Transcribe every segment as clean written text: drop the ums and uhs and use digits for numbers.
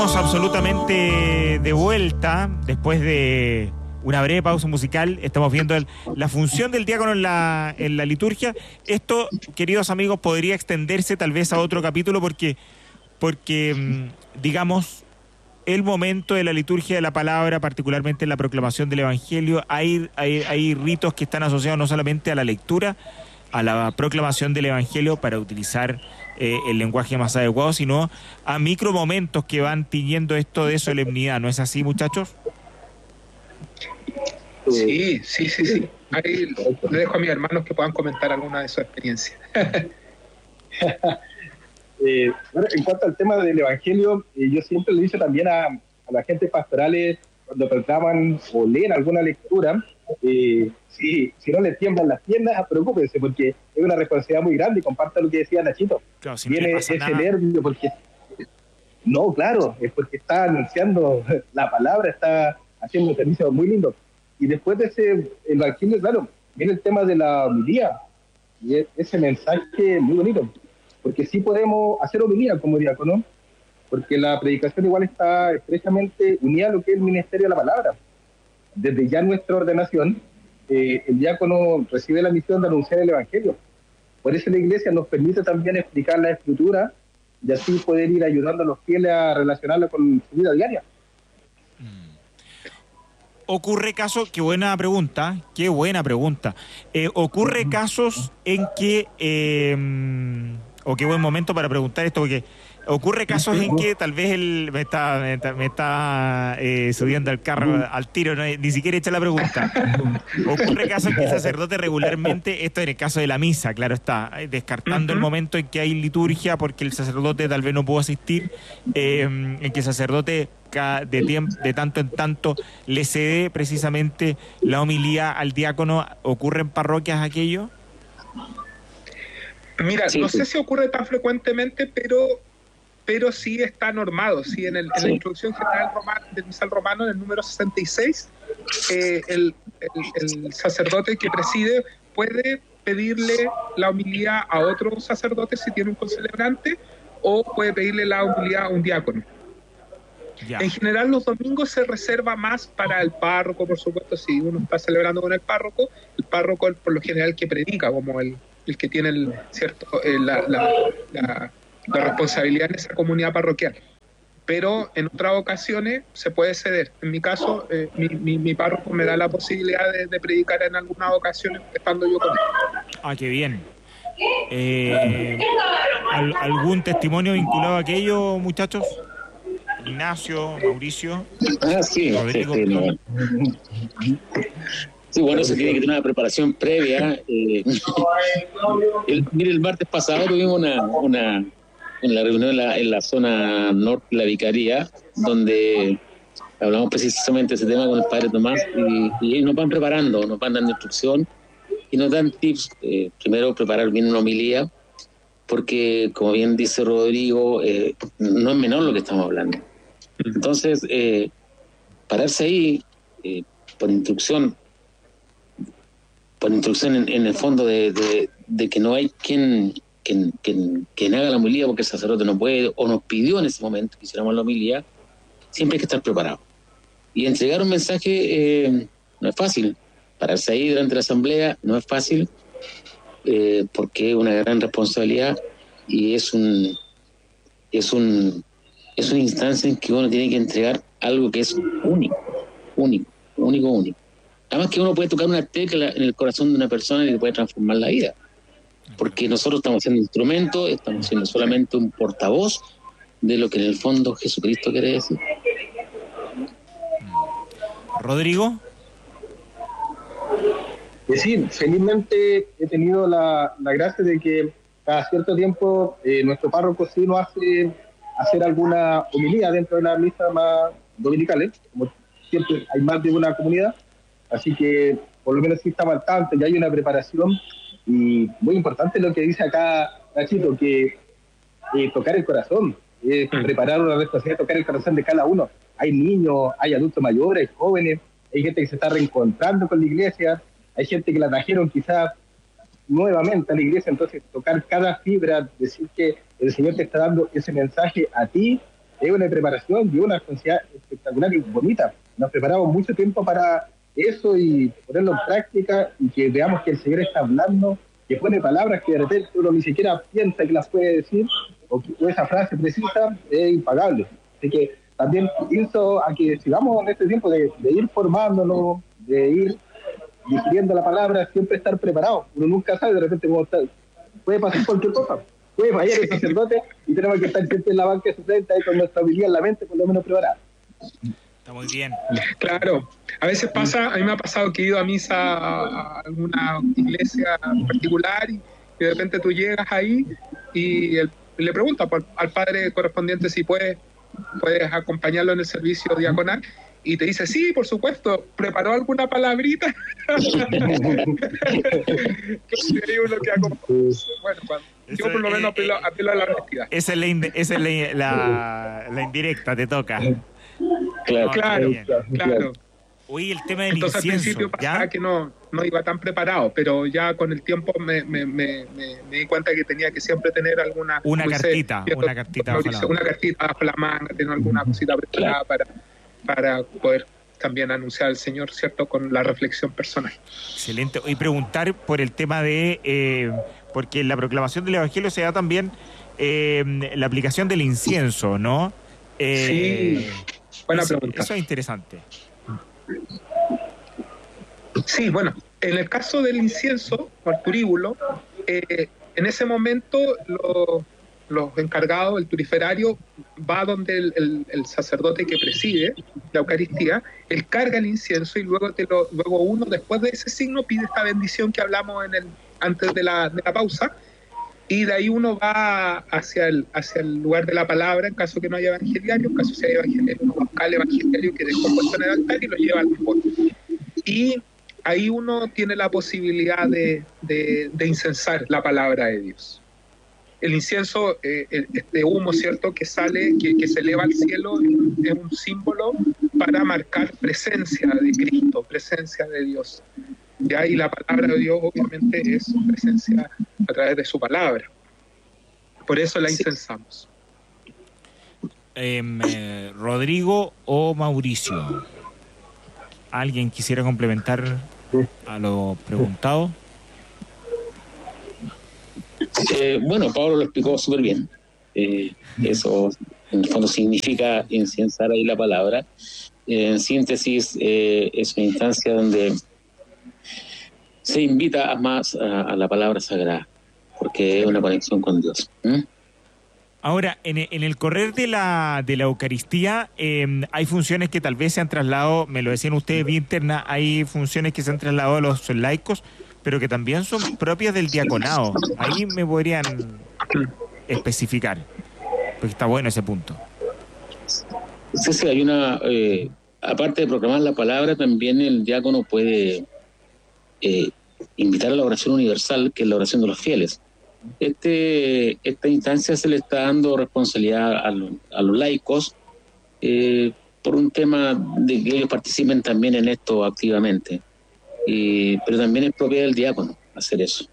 Absolutamente de vuelta después de una breve pausa musical. Estamos viendo la función del diácono en la liturgia. Esto, queridos amigos, podría extenderse tal vez a otro capítulo porque digamos, el momento de la liturgia de la palabra, particularmente en la proclamación del Evangelio, hay ritos que están asociados no solamente a la lectura, a la proclamación del Evangelio, para utilizar el lenguaje más adecuado, sino a micromomentos que van tiñendo esto de solemnidad. ¿No es así, muchachos? Sí. Ahí le dejo a mis hermanos que puedan comentar alguna de sus experiencias. Bueno, en cuanto al tema del Evangelio, yo siempre le digo también a la gente pastorales, cuando proclaman o leen alguna lectura, si no les tiemblan las piernas, preocúpense, porque es una responsabilidad muy grande, y comparta lo que decía Nachito. Claro, si viene no ese nervio, porque no, claro, es porque está anunciando la palabra, está haciendo un servicio muy lindo. Y después de ese Evangelio, claro, viene el tema de la homilía, y ese mensaje muy bonito, porque sí podemos hacer homilía como diácono, porque la predicación igual está estrechamente unida a lo que es el ministerio de la palabra. Desde ya nuestra ordenación, el diácono recibe la misión de anunciar el Evangelio. Por eso la Iglesia nos permite también explicar la Escritura y así poder ir ayudando a los fieles a relacionarla con su vida diaria. Ocurre casos, qué buena pregunta, ocurre casos en que, o qué buen momento para preguntar esto, porque ocurre casos en que tal vez me está subiendo al carro al tiro, no, ni siquiera echa la pregunta. Ocurre casos en que el sacerdote regularmente, esto en el caso de la misa, claro está, descartando el momento en que hay liturgia porque el sacerdote tal vez no pudo asistir, en que el sacerdote de tanto en tanto le cede precisamente la homilía al diácono. ¿Ocurre en parroquias aquello? Mira, no sé si ocurre tan frecuentemente, pero sí está normado. Sí, en la instrucción general del misal romano, en el número 66, el sacerdote que preside puede pedirle la homilía a otro sacerdote si tiene un concelebrante, o puede pedirle la homilía a un diácono. Ya. En general los domingos se reserva más para el párroco, por supuesto. Si uno está celebrando con el párroco por lo general que predica, como el que tiene la responsabilidad en esa comunidad parroquial. Pero en otras ocasiones se puede ceder. En mi caso, mi párroco me da la posibilidad de predicar en algunas ocasiones estando yo con él. Ah, qué bien. ¿Algún testimonio vinculado a aquello, muchachos? Ignacio, Mauricio. Sí. Rodrigo. Sí, bueno, se tiene que tener una preparación previa. El martes pasado tuvimos una reunión en la zona norte de la vicaría, donde hablamos precisamente de ese tema con el padre Tomás, y ellos nos van preparando, nos van dando instrucción y nos dan tips. Primero, preparar bien una homilía, porque, como bien dice Rodrigo, no es menor lo que estamos hablando. Entonces, pararse ahí por instrucción en el fondo de que no hay quien haga la homilía porque el sacerdote no puede, o nos pidió en ese momento que hiciéramos la homilía, siempre hay que estar preparado. Y entregar un mensaje no es fácil. Pararse ahí durante la asamblea no es fácil, porque es una gran responsabilidad y es una instancia en que uno tiene que entregar algo que es único. Además que uno puede tocar una tecla en el corazón de una persona y le puede transformar la vida. Porque nosotros estamos siendo instrumentos, estamos siendo solamente un portavoz de lo que en el fondo Jesucristo quiere decir. ¿Rodrigo? Sí, felizmente he tenido la gracia de que cada cierto tiempo nuestro párroco sí nos hace hacer alguna homilía dentro de las misas más dominicales, como siempre hay más de una comunidad, así que por lo menos sí estamos al tanto, ya hay una preparación, y muy importante lo que dice acá Nachito, que tocar el corazón, preparar una responsabilidad, tocar el corazón de cada uno. Hay niños, hay adultos mayores, jóvenes, hay gente que se está reencontrando con la iglesia, hay gente que la trajeron quizás nuevamente a la iglesia, entonces tocar cada fibra, decir que el Señor te está dando ese mensaje a ti es una preparación y una responsabilidad espectacular y bonita. Nos preparamos mucho tiempo para eso y ponerlo en práctica y que veamos que el Señor está hablando, que pone palabras que de repente uno ni siquiera piensa que las puede decir, o esa frase precisa es impagable. Así que también pienso a que sigamos en este tiempo de ir formándonos, de ir digiriendo la palabra, siempre estar preparado. Uno nunca sabe, de repente puede pasar cualquier cosa. Puede fallar el sacerdote y tenemos que estar siempre en la banca de suplente ahí con nuestra habilidad en la mente, por lo menos preparada. Está muy bien. Claro, a veces pasa, a mí me ha pasado que he ido a misa a alguna iglesia particular y de repente tú llegas ahí y le preguntas al padre correspondiente si puedes acompañarlo en el servicio diaconal y te dice, sí, por supuesto, ¿preparó alguna palabrita? Yo por lo menos apelo a la honestidad. Esa es la indirecta, te toca. Claro. Oye, el tema del Entonces, incienso, al principio pasaba ¿ya? que no iba tan preparado, pero ya con el tiempo me di cuenta que tenía que siempre tener alguna... Una cartita bajo la manga, tener alguna cosita preparada para poder también anunciar al Señor, ¿cierto? Con la reflexión personal. Excelente. Y preguntar por el tema de... porque en la proclamación del Evangelio se da también la aplicación del incienso, ¿no? Sí, buena pregunta. Eso es interesante. Sí, bueno, en el caso del incienso o el turíbulo, en ese momento los encargados, el turiferario, va donde el sacerdote que preside la Eucaristía, él carga el incienso y luego uno, después de ese signo, pide esta bendición que hablamos antes de la pausa, y de ahí uno va hacia el lugar de la palabra, en caso que no haya evangeliario, en caso que haya evangeliario, uno busca al evangeliario que dejó puesto en el altar y lo lleva al tambor. Y ahí uno tiene la posibilidad de incensar la palabra de Dios. El incienso, este humo, ¿cierto?, que sale, que se eleva al cielo, es un símbolo para marcar presencia de Cristo, presencia de Dios. ¿Ya? Y la palabra de Dios, obviamente, es presencia a través de su palabra. Por eso la incensamos. Rodrigo o Mauricio, ¿alguien quisiera complementar a lo preguntado? Bueno, Pablo lo explicó súper bien. Eso en el fondo significa incensar ahí la palabra. En síntesis, es una instancia donde se invita más a la palabra sagrada, porque es una conexión con Dios. Ahora, en el correr de la Eucaristía, hay funciones que tal vez se han trasladado, me lo decían ustedes vía interna, hay funciones que se han trasladado a los laicos, pero que también son propias del diaconado. Ahí me podrían especificar, porque está bueno ese punto. Sí, hay una... aparte de proclamar la palabra, también el diácono puede invitar a la oración universal, que es la oración de los fieles. Esta instancia se le está dando responsabilidad a los laicos por un tema de que ellos participen también en esto activamente. Pero también es propia del diácono hacer eso.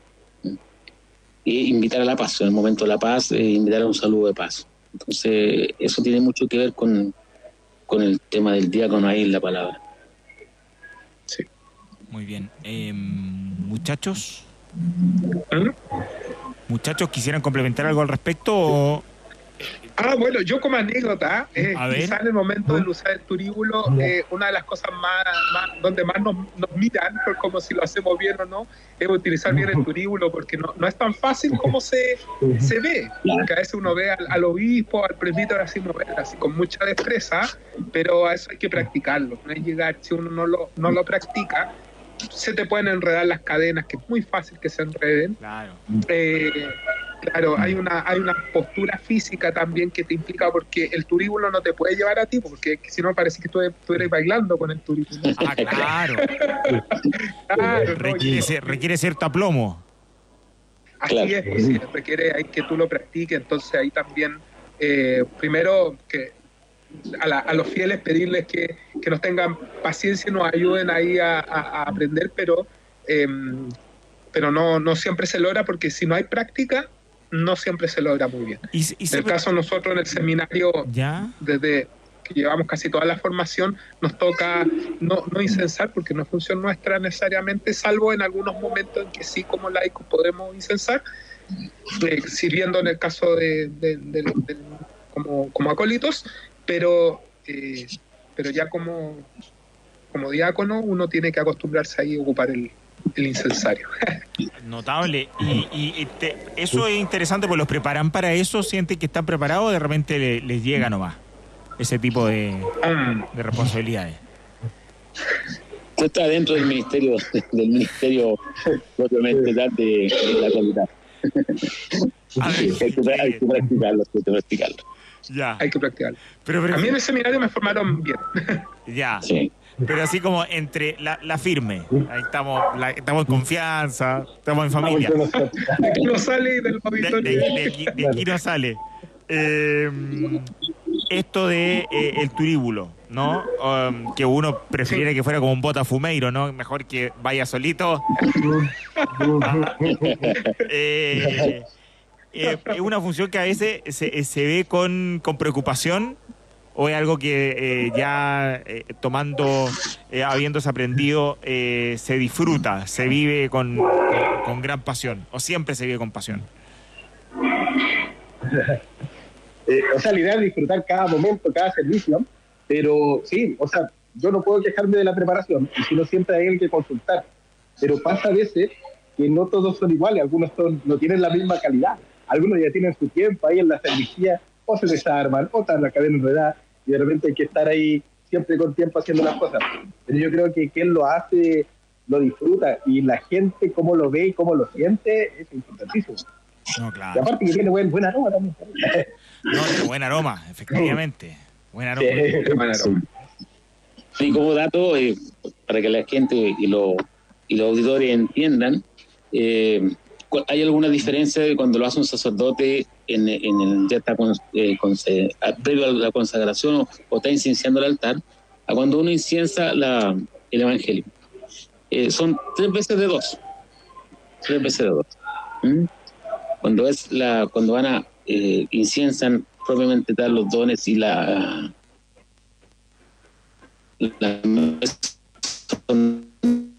Y invitar a la paz, en el momento de la paz, invitar a un saludo de paz. Entonces, eso tiene mucho que ver con el tema del diácono ahí en la palabra. Sí. Muy bien. Muchachos. Muchachos, ¿quisieran complementar algo al respecto? O... Bueno, yo como anécdota, quizá en el momento de usar el turíbulo, una de las cosas más donde más nos miran, por como si lo hacemos bien o no, es utilizar bien el turíbulo, porque no es tan fácil como se ve. Porque a veces uno ve al obispo, al presbítero así con mucha destreza, pero a eso hay que practicarlo. No es llegar, si uno no lo practica, se te pueden enredar las cadenas, que es muy fácil que se enreden. Claro. Claro, hay una postura física también que te implica, porque el turíbulo no te puede llevar a ti, porque si no parece que tú eres bailando con el turíbulo. Claro. Claro, requiere cierto aplomo. Así es, pues, sí, requiere que tú lo practiques. Entonces ahí también, primero, que a los fieles pedirles que nos tengan paciencia y nos ayuden ahí a aprender, pero no siempre se logra, porque si no hay práctica, no siempre se logra muy bien. En el caso de nosotros en el seminario, ¿ya? desde que llevamos casi toda la formación, nos toca no incensar, porque no es función nuestra necesariamente, salvo en algunos momentos en que sí, como laicos, podemos incensar, sirviendo en el caso como acólitos, pero ya como diácono uno tiene que acostumbrarse ahí a ocupar el incensario. Notable. Y eso es interesante, porque los preparan para eso, sienten que están preparados, o de repente les llega nomás ese tipo de responsabilidades. Esto está dentro del ministerio propiamente tal de la calidad. Hay que practicarlo. Ya. Hay que practicarlo. Pero, a mí en el seminario me formaron bien. Ya. Sí. Pero así como entre la firme. Ahí estamos en confianza, estamos en familia. De aquí no sale del auditorio. De aquí no sale. Esto de el turíbulo, ¿no? Que uno prefiriera que fuera como un botafumeiro, ¿no? Mejor que vaya solito. ¿Es una función que a veces se ve con preocupación, o es algo que habiéndose aprendido, se disfruta, se vive con gran pasión, o siempre se vive con pasión? La idea es disfrutar cada momento, cada servicio, pero sí, yo no puedo quejarme de la preparación, y si no, siempre hay alguien que consultar, pero pasa a veces que no todos son iguales, algunos no tienen la misma calidad, algunos ya tienen su tiempo ahí en la servicia, o se desarman, o están en la cadena enredada, y de repente hay que estar ahí siempre con tiempo haciendo las cosas. Pero yo creo que quien lo hace, lo disfruta, y la gente cómo lo ve y cómo lo siente, es importantísimo. No, claro. Y aparte que tiene buen aroma también. No, buen aroma, efectivamente. Buen aroma. Sí, buen aroma. Y como dato, para que la gente y los auditores entiendan, ¿hay alguna diferencia de cuando lo hace un sacerdote ya está previo a la consagración o está inciensando el altar, a cuando uno inciensa el evangelio? Son 3 veces de 2. 3 veces de 2. Cuando van a inciensan propiamente tal los dones y son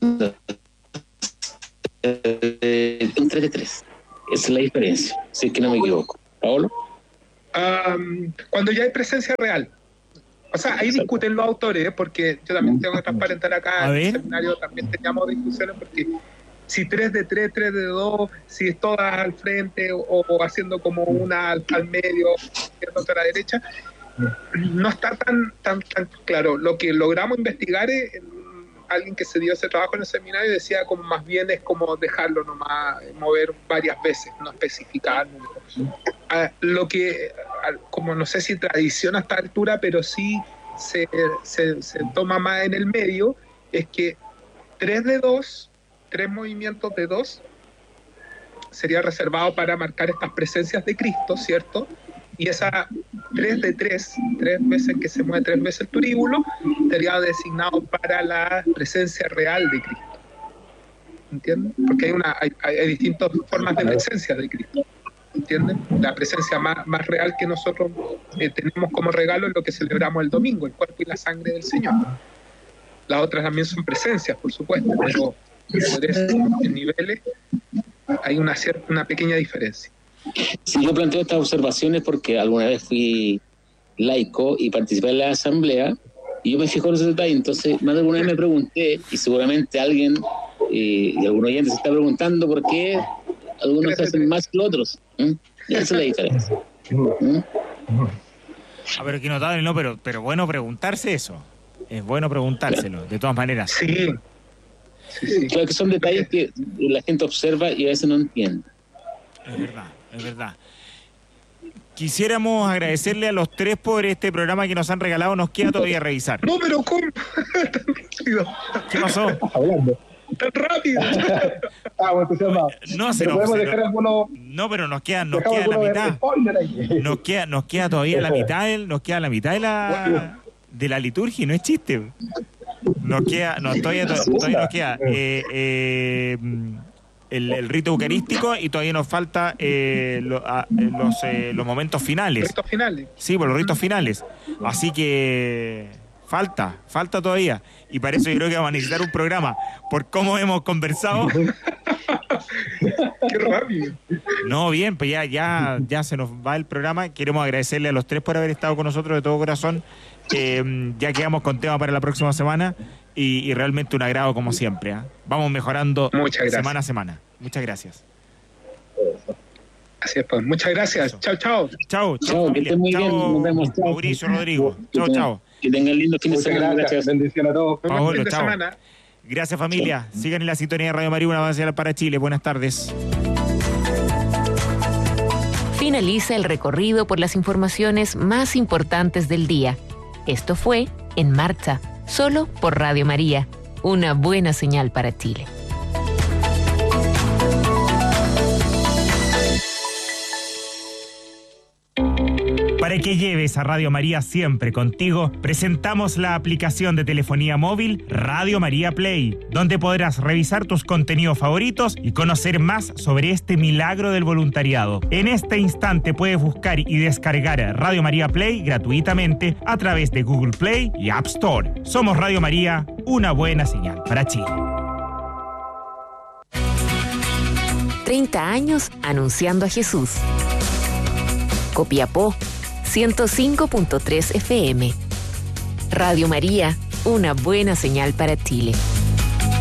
un 3 de 3. Esa es la diferencia, si es que no me equivoco. ¿Paolo? Cuando ya hay presencia real. O sea, ahí discuten los autores, porque yo también tengo que transparentar acá en el seminario, también teníamos discusiones, porque si 3 de 3, 3 de 2, si es todas al frente o haciendo como una al medio, otra a la derecha, no está tan claro. Lo que logramos investigar es alguien que se dio ese trabajo en el seminario, decía como más bien es como dejarlo nomás, mover varias veces, no especificar. Lo que, como no sé si tradición a esta altura, pero sí se toma más en el medio, es que 3 de 2, 3 movimientos de 2, sería reservado para marcar estas presencias de Cristo, ¿cierto? Y esa 3 de 3 veces que se mueve 3 veces el turíbulo, estaría designado para la presencia real de Cristo. ¿Entienden? Porque hay distintas formas de presencia de Cristo. ¿Entienden? La presencia más real que nosotros tenemos como regalo es lo que celebramos el domingo, el cuerpo y la sangre del Señor. Las otras también son presencias, por supuesto, pero en niveles hay una pequeña diferencia. Sí, yo planteo estas observaciones porque alguna vez fui laico y participé en la asamblea y yo me fijo en ese detalle. Entonces, más de alguna vez me pregunté, y seguramente alguien y algún oyente se está preguntando por qué algunos se hacen más que otros. Esa es la diferencia. Pero que notable, no, pero bueno preguntarse eso. Es bueno preguntárselo, de todas maneras. Sí. Claro que son detalles que la gente observa y a veces no entiende. Es verdad. Quisiéramos agradecerle a los 3 por este programa que nos han regalado. Nos queda todavía revisar. No, pero ¿cómo? ¿Qué pasó? Hablando. Tan rápido. No, pero nos queda la mitad. Nos queda todavía la mitad de la liturgia, y no es chiste. Todavía nos queda. el rito eucarístico y todavía nos falta los momentos finales. Ritos finales. Sí, por los ritos finales. Así que falta todavía. Y para eso yo creo que vamos a necesitar un programa. Por cómo hemos conversado. Qué rápido. No, bien, pues ya se nos va el programa. Queremos agradecerle a los tres por haber estado con nosotros de todo corazón. Ya quedamos con tema para la próxima semana y realmente un agrado como siempre. Vamos mejorando semana a semana. Muchas gracias. Así es, pues. Muchas gracias. Chao. Chao, que estén muy bien. Nos vemos. Chao. Mauricio, Rodrigo. Chao. Que tengan lindo fin de Muchas semana. gracias. Bendiciones a todos. Paolo, Fin de semana. Gracias, familia. Sigan en la sintonía de Radio María, una avance para Chile. Buenas tardes. Finaliza el recorrido por las informaciones más importantes del día. Esto fue En Marcha, solo por Radio María. Una buena señal para Chile. Para que lleves a Radio María siempre contigo, presentamos la aplicación de telefonía móvil Radio María Play, donde podrás revisar tus contenidos favoritos y conocer más sobre este milagro del voluntariado. En este instante puedes buscar y descargar Radio María Play gratuitamente a través de Google Play y App Store. Somos Radio María, una buena señal para Chile. 30 años anunciando a Jesús. Copiapó 105.3 FM. Radio María, una buena señal para Chile.